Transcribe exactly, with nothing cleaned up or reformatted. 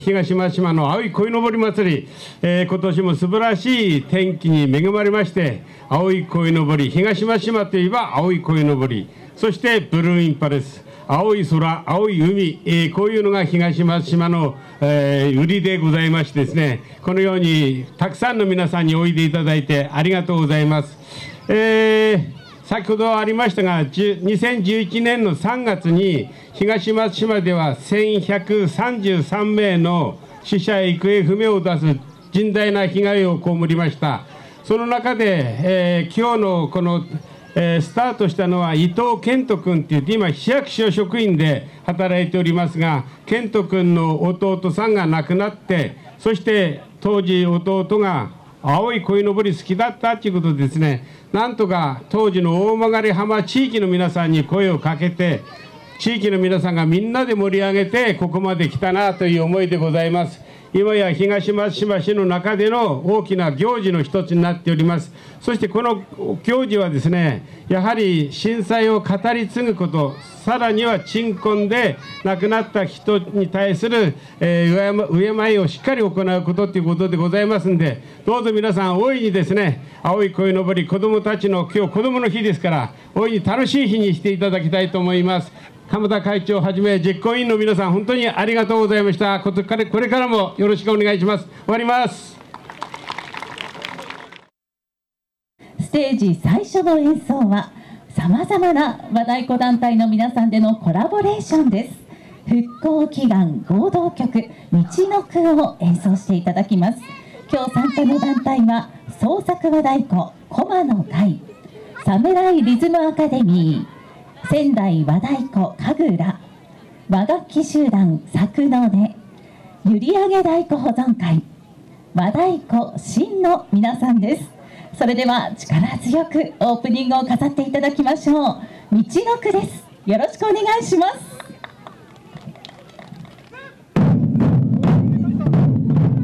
東松島の青い鯉のぼり祭り、えー、今年も素晴らしい天気に恵まれまして、青い鯉のぼり、東松島といえば青い鯉のぼり、そしてブルーインパルス、青い空、青い海、えー、こういうのが東松島の、えー、売りでございましてですね、このようにたくさんの皆さんにおいでいただいてありがとうございます。えー先ほどありましたが、にせんじゅういちねんのさんがつに東松島ではせんひゃくさんじゅうさんめいの死者行方不明を出す甚大な被害を被りました。その中で、えー、今日のこの、えー、スタートしたのは伊藤健人君といって今市役所職員で働いておりますが、健人君の弟さんが亡くなって、そして当時弟が青い鯉のぼり好きだったということでですね、なんとか当時の大曲浜地域の皆さんに声をかけて、地域の皆さんがみんなで盛り上げてここまで来たなという思いでございます。今や東松島市の中での大きな行事の一つになっております。そしてこの行事はですね、やはり震災を語り継ぐこと、さらには鎮魂で亡くなった人に対する、えー、敬いまいをしっかり行うことということでございますんで、どうぞ皆さん大いにですね、青い鯉のぼり、子どもたちの今日子どもの日ですから、大いに楽しい日にしていただきたいと思います。鎌田会長をはじめ実行委員の皆さん、本当にありがとうございました。これからもよろしくお願いします。終わります。 ステージ最初の演奏はさまざまな和太鼓団体の皆さんでのコラボレーションです。復興祈願合同曲「道の句」を演奏していただきます。今日参加の団体は創作和太鼓駒の会、侍リズムアカデミー、仙台和太鼓神楽、和楽器集団作の音、閖上太鼓保存会、和太鼓真の皆さんです。それでは力強くオープニングを飾っていただきましょう。道の句です。よろしくお願いします。